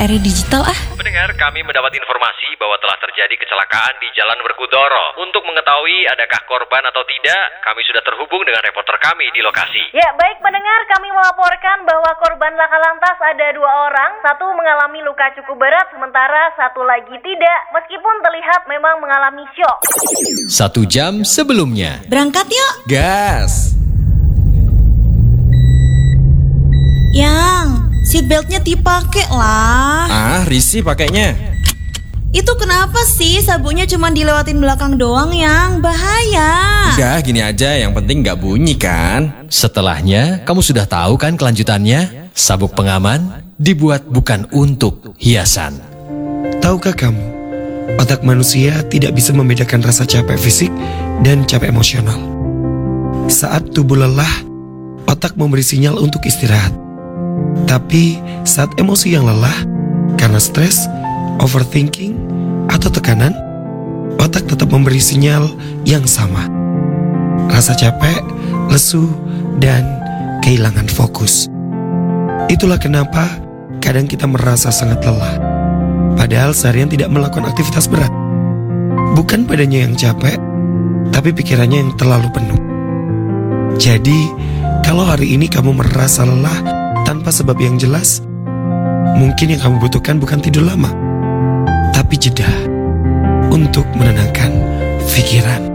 KRI Digital ah. Pendengar, kami mendapat informasi bahwa telah terjadi kecelakaan di Jalan Werkudara. Untuk mengetahui adakah korban atau tidak, kami sudah terhubung dengan reporter kami di lokasi. Ya, baik pendengar, kami melaporkan bahwa korban laka lantas ada 2 orang. Satu mengalami luka cukup berat, sementara satu lagi tidak, meskipun terlihat memang mengalami syok. 1 jam sebelumnya. Berangkat yuk. Gas. Yang, seatbeltnya dipakai lah. Ah, risih pakainya. Itu kenapa sih sabuknya cuma dilewatin belakang doang, Yang? Bahaya. Udah gini aja, yang penting gak bunyi kan. Setelahnya, kamu sudah tahu kan kelanjutannya? Sabuk pengaman dibuat bukan untuk hiasan. Tahukah kamu, otak manusia tidak bisa membedakan rasa capek fisik dan capek emosional. Saat tubuh lelah, otak memberi sinyal untuk istirahat. Tapi saat emosi yang lelah, karena stres, overthinking, atau tekanan, otak tetap memberi sinyal yang sama. Rasa capek, lesu, dan kehilangan fokus. Itulah kenapa kadang kita merasa sangat lelah, padahal seharian tidak melakukan aktivitas berat. Bukan badannya yang capek, tapi pikirannya yang terlalu penuh. Jadi, kalau hari ini kamu merasa lelah tanpa sebab yang jelas, mungkin yang kamu butuhkan bukan tidur lama, tapi jeda untuk menenangkan pikiran.